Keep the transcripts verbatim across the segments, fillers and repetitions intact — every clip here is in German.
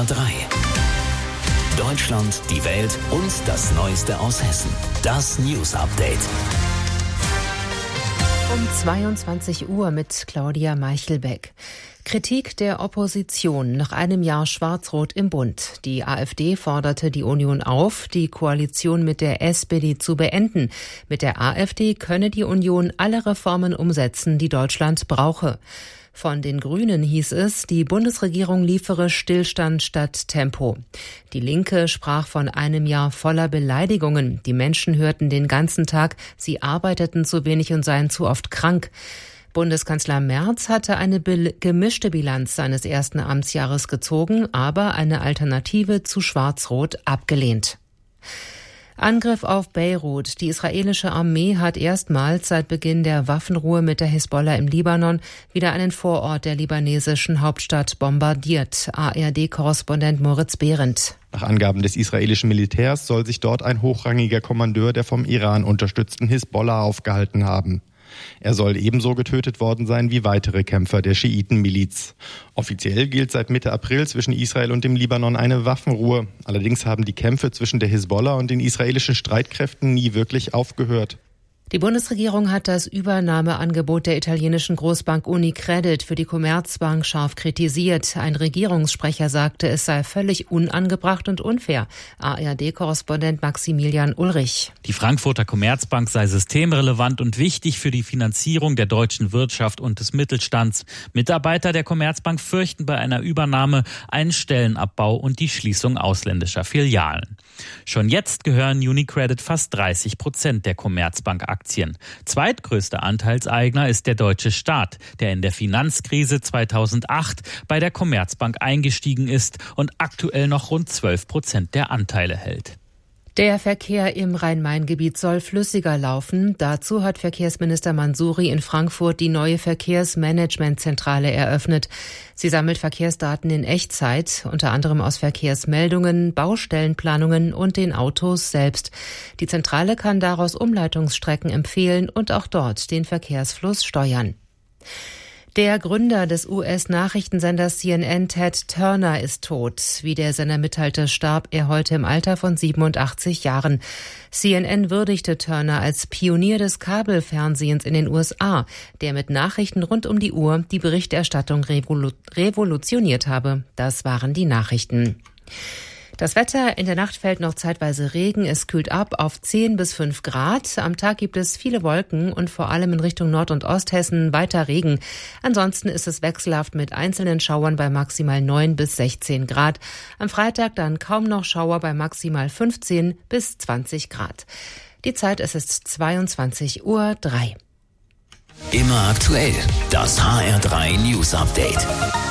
R drei. Deutschland, die Welt und das Neueste aus Hessen. Das News Update. Um zweiundzwanzig Uhr mit Claudia Meichelbeck. Kritik der Opposition nach einem Jahr Schwarz-Rot im Bund. Die AfD forderte die Union auf, die Koalition mit der S P D zu beenden. Mit der AfD könne die Union alle Reformen umsetzen, die Deutschland brauche. Von den Grünen hieß es, die Bundesregierung liefere Stillstand statt Tempo. Die Linke sprach von einem Jahr voller Beleidigungen. Die Menschen hörten den ganzen Tag, sie arbeiteten zu wenig und seien zu oft krank. Bundeskanzler Merz hatte eine gemischte Bilanz seines ersten Amtsjahres gezogen, aber eine Alternative zu Schwarz-Rot abgelehnt. Angriff auf Beirut. Die israelische Armee hat erstmals seit Beginn der Waffenruhe mit der Hisbollah im Libanon wieder einen Vorort der libanesischen Hauptstadt bombardiert. A R D-Korrespondent Moritz Behrendt. Nach Angaben des israelischen Militärs soll sich dort ein hochrangiger Kommandeur der vom Iran unterstützten Hisbollah aufgehalten haben. Er soll ebenso getötet worden sein wie weitere Kämpfer der Schiitenmiliz. Offiziell gilt seit Mitte April zwischen Israel und dem Libanon eine Waffenruhe. Allerdings haben die Kämpfe zwischen der Hisbollah und den israelischen Streitkräften nie wirklich aufgehört. Die Bundesregierung hat das Übernahmeangebot der italienischen Großbank Unicredit für die Commerzbank scharf kritisiert. Ein Regierungssprecher sagte, es sei völlig unangebracht und unfair. A R D-Korrespondent Maximilian Ulrich. Die Frankfurter Commerzbank sei systemrelevant und wichtig für die Finanzierung der deutschen Wirtschaft und des Mittelstands. Mitarbeiter der Commerzbank fürchten bei einer Übernahme einen Stellenabbau und die Schließung ausländischer Filialen. Schon jetzt gehören Unicredit fast dreißig Prozent der Commerzbank-Aktien. Zweitgrößter Anteilseigner ist der deutsche Staat, der in der Finanzkrise zweitausendacht bei der Commerzbank eingestiegen ist und aktuell noch rund zwölf Prozent der Anteile hält. Der Verkehr im Rhein-Main-Gebiet soll flüssiger laufen. Dazu hat Verkehrsminister Mansouri in Frankfurt die neue Verkehrsmanagementzentrale eröffnet. Sie sammelt Verkehrsdaten in Echtzeit, unter anderem aus Verkehrsmeldungen, Baustellenplanungen und den Autos selbst. Die Zentrale kann daraus Umleitungsstrecken empfehlen und auch dort den Verkehrsfluss steuern. Der Gründer des U S-Nachrichtensenders C N N, Ted Turner, ist tot. Wie der Sender mitteilte, starb er heute im Alter von siebenundachtzig Jahren. C N N würdigte Turner als Pionier des Kabelfernsehens in den U S A, der mit Nachrichten rund um die Uhr die Berichterstattung revolu- revolutioniert habe. Das waren die Nachrichten. Das Wetter: In der Nacht fällt noch zeitweise Regen, es kühlt ab auf zehn bis fünf Grad. Am Tag gibt es viele Wolken und vor allem in Richtung Nord- und Osthessen weiter Regen. Ansonsten ist es wechselhaft mit einzelnen Schauern bei maximal neun bis sechzehn Grad. Am Freitag dann kaum noch Schauer bei maximal fünfzehn bis zwanzig Grad. Die Zeit, es ist zweiundzwanzig Uhr drei. Immer aktuell, das H R drei News Update.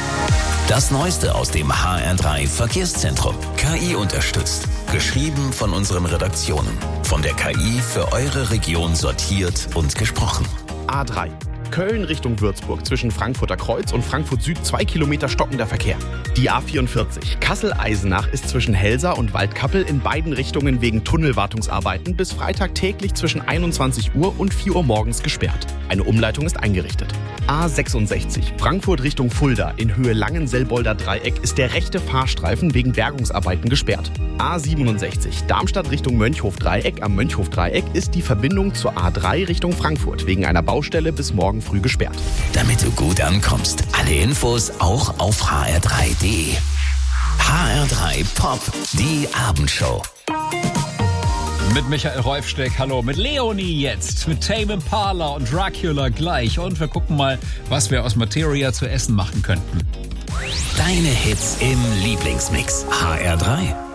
Das Neueste aus dem H R drei Verkehrszentrum. K I unterstützt. Geschrieben von unseren Redaktionen. Von der K I für eure Region sortiert und gesprochen. A drei. Köln Richtung Würzburg zwischen Frankfurter Kreuz und Frankfurt Süd zwei Kilometer stockender Verkehr. Die A vierundvierzig. Kassel-Eisenach ist zwischen Helsa und Waldkappel in beiden Richtungen wegen Tunnelwartungsarbeiten bis Freitag täglich zwischen einundzwanzig Uhr und vier Uhr morgens gesperrt. Eine Umleitung ist eingerichtet. A sechsundsechzig. Frankfurt Richtung Fulda in Höhe Langenselbolder Dreieck ist der rechte Fahrstreifen wegen Bergungsarbeiten gesperrt. A siebenundsechzig. Darmstadt Richtung Mönchhof-Dreieck am Mönchhof-Dreieck ist die Verbindung zur A drei Richtung Frankfurt wegen einer Baustelle bis morgen früh gesperrt. Damit du gut ankommst, alle Infos auch auf h r drei punkt d e. H R drei Pop, die Abendshow. Mit Michael Rolfsteck, hallo, mit Leonie jetzt, mit Tame Impala und Dracula gleich. Und wir gucken mal, was wir aus Materia zu essen machen könnten. Deine Hits im Lieblingsmix. H R drei.